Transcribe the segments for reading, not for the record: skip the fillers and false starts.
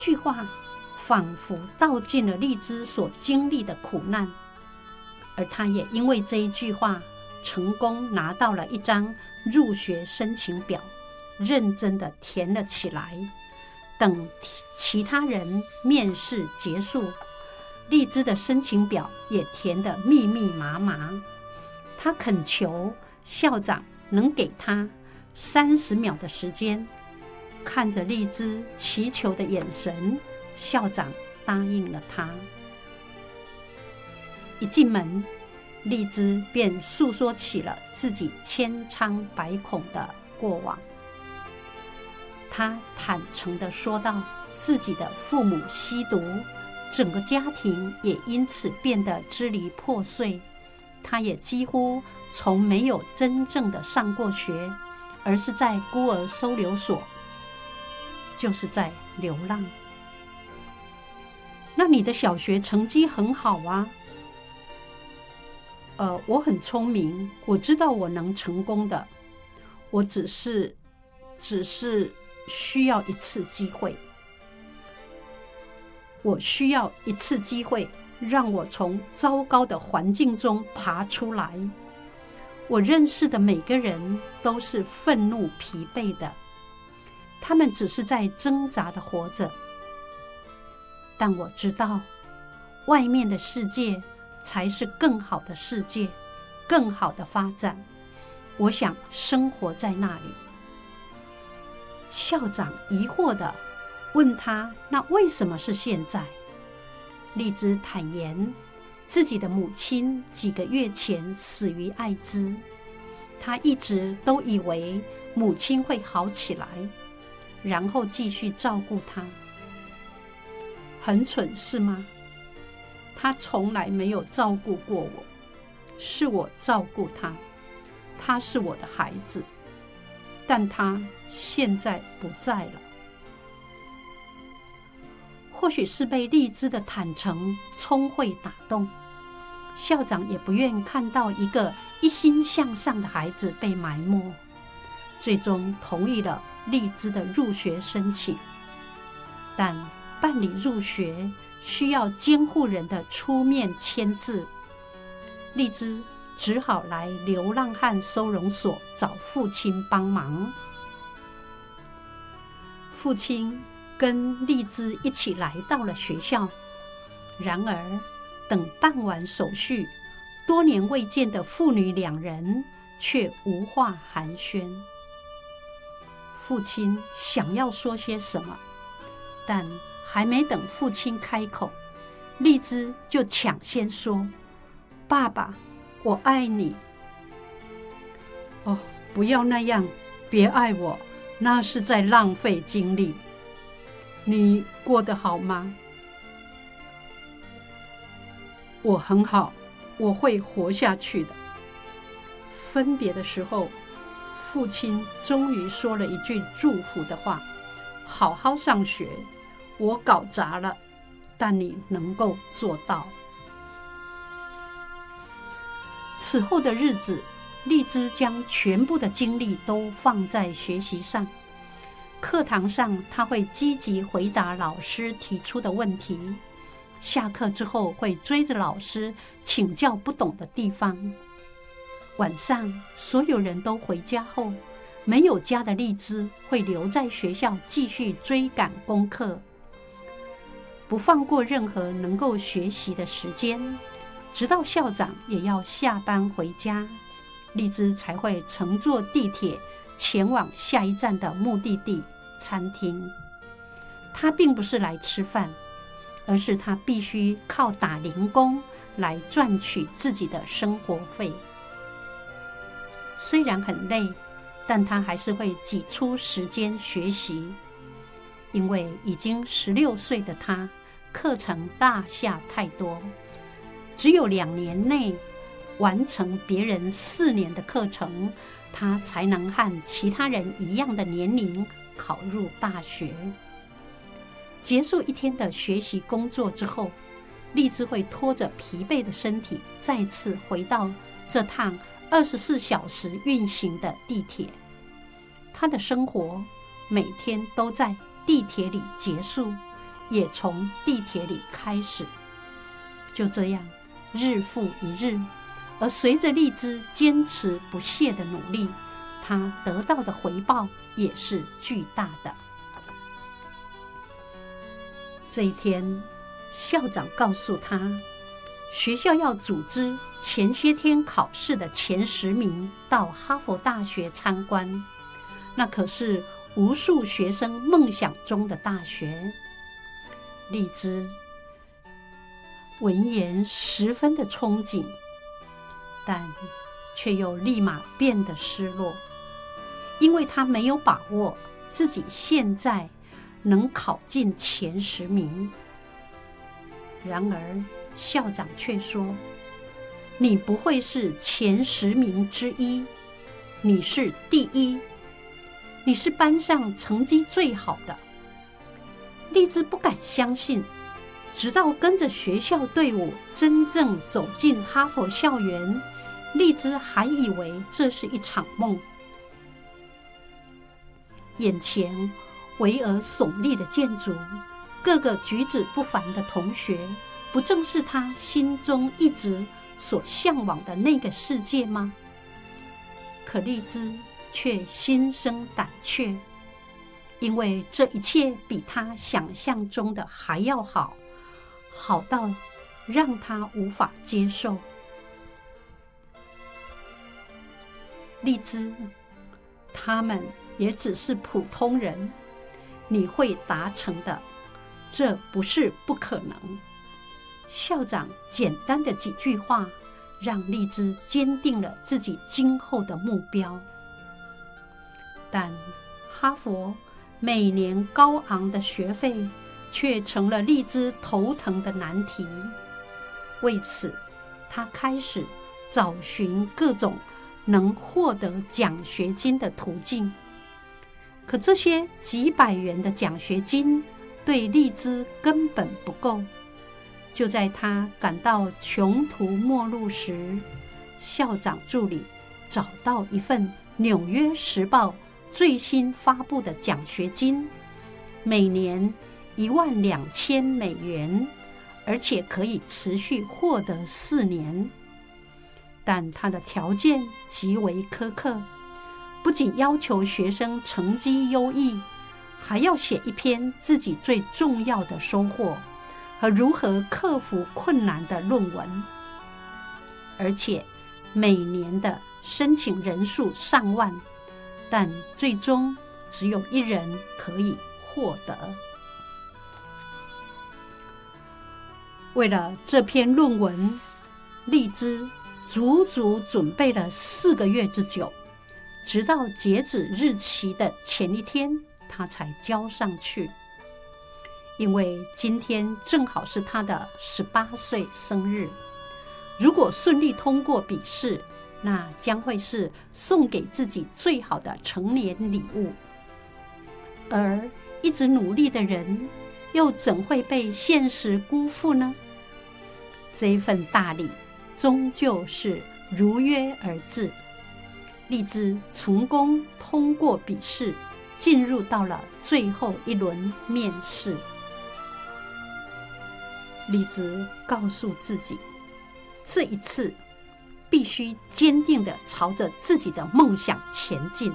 句话仿佛道尽了荔枝所经历的苦难，而他也因为这一句话成功拿到了一张入学申请表，认真地填了起来。等其他人面试结束，荔枝的申请表也填得密密麻麻。他恳求校长能给他30秒的时间。看着荔枝祈求的眼神，校长答应了他。一进门，荔枝便诉说起了自己千疮百孔的过往。他坦诚地说道，自己的父母吸毒，整个家庭也因此变得支离破碎。他也几乎从没有真正的上过学，而是在孤儿收留所，就是在流浪。那你的小学成绩很好啊？我很聪明，我知道我能成功的，我只是需要一次机会。我需要一次机会，让我从糟糕的环境中爬出来。我认识的每个人都是愤怒疲惫的，他们只是在挣扎地活着。但我知道，外面的世界才是更好的世界，更好的发展。我想生活在那里。校长疑惑地问他，那为什么是现在？荔枝坦言，自己的母亲几个月前死于艾滋，他一直都以为母亲会好起来，然后继续照顾她。很蠢是吗？他从来没有照顾过我，是我照顾他，他是我的孩子，但他现在不在了。或许是被荔枝的坦诚聪慧打动，校长也不愿看到一个一心向上的孩子被埋没，最终同意了荔枝的入学申请。但办理入学需要监护人的出面签字，荔枝只好来流浪汉收容所找父亲帮忙。父亲跟荔枝一起来到了学校，然而等办完手续，多年未见的父女2人却无话寒暄。父亲想要说些什么，但还没等父亲开口，荔枝就抢先说：“爸爸，我爱你。”哦，不要那样，别爱我，那是在浪费精力。你过得好吗？我很好，我会活下去的。分别的时候，父亲终于说了一句祝福的话：“好好上学。我搞砸了，但你能够做到。”此后的日子，荔枝将全部的精力都放在学习上。课堂上，他会积极回答老师提出的问题；下课之后，会追着老师请教不懂的地方。晚上，所有人都回家后，没有家的荔枝会留在学校继续追赶功课，不放过任何能够学习的时间，直到校长也要下班回家，荔枝才会乘坐地铁前往下一站的目的地餐厅。他并不是来吃饭，而是他必须靠打零工来赚取自己的生活费。虽然很累，但他还是会挤出时间学习，因为已经16岁的他，课程落下太多，只有2年内完成别人4年的课程，他才能和其他人一样的年龄考入大学。结束一天的学习工作之后，荔枝会拖着疲惫的身体再次回到这趟24小时运行的地铁。他的生活每天都在地铁里结束， 也从地铁里开始。就这样，日复一日，而随着荔枝坚持不懈的努力，他得到的回报也是巨大的。这一天，校长告诉他，学校要组织前些天考试的前10名到哈佛大学参观，那可是无数学生梦想中的大学。荔枝闻言十分的憧憬，但却又立马变得失落，因为他没有把握自己现在能考进前10名。然而校长却说，你不会是前10名之一，你是第一，你是班上成绩最好的。荔枝不敢相信，直到跟着学校队伍真正走进哈佛校园，荔枝还以为这是一场梦。眼前巍峨耸立的建筑，各个举止不凡的同学，不正是他心中一直所向往的那个世界吗？可荔枝却心生胆怯，因为这一切比他想象中的还要好，好到让他无法接受。荔枝，他们也只是普通人，你会达成的，这不是不可能。校长简单的几句话，让荔枝坚定了自己今后的目标。但哈佛每年高昂的学费却成了荔枝头疼的难题。为此，他开始找寻各种能获得奖学金的途径。可这些几百元的奖学金对荔枝根本不够。就在他感到穷途末路时，校长助理找到一份《纽约时报》最新发布的奖学金，每年$12,000，而且可以持续获得4年。但他的条件极为苛刻，不仅要求学生成绩优异，还要写一篇自己最重要的收获和如何克服困难的论文，而且每年的申请人数上万，但最终只有1人可以获得。为了这篇论文，荔枝足足准备了4个月之久，直到截止日期的前一天，他才交上去。因为今天正好是他的18岁生日，如果顺利通过笔试，那将会是送给自己最好的成年礼物。而一直努力的人，又怎会被现实辜负呢？这一份大礼终究是如约而至。荔枝成功通过笔试，进入到了最后一轮面试。荔枝告诉自己，这一次必须坚定地朝着自己的梦想前进。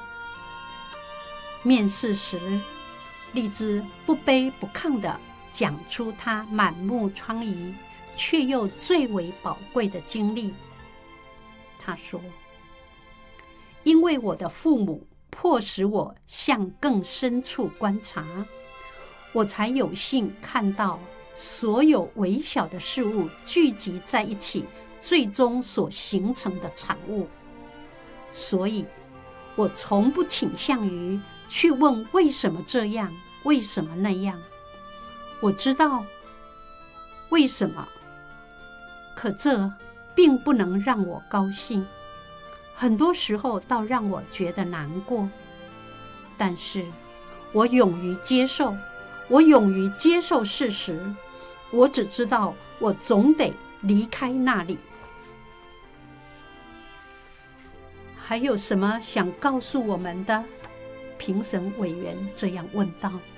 面试时，荔枝不卑不亢地讲出他满目疮痍却又最为宝贵的经历。他说，因为我的父母迫使我向更深处观察，我才有幸看到所有微小的事物聚集在一起，最终所形成的产物。所以，我从不倾向于去问为什么这样，为什么那样。我知道为什么，可这并不能让我高兴，很多时候倒让我觉得难过。但是，我勇于接受，我勇于接受事实。我只知道，我总得离开那里。还有什么想告诉我们的？评审委员这样问道。